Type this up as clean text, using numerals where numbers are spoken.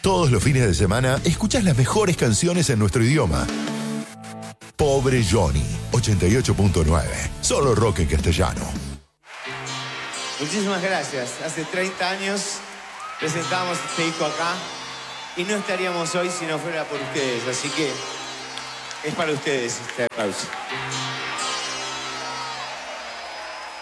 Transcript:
Todos los fines de semana escuchás las mejores canciones en nuestro idioma. Pobre Johnny, 88.9. Solo rock en castellano. Muchísimas gracias. Hace 30 años presentamos este disco acá y no estaríamos hoy si no fuera por ustedes. Así que es para ustedes este aplauso.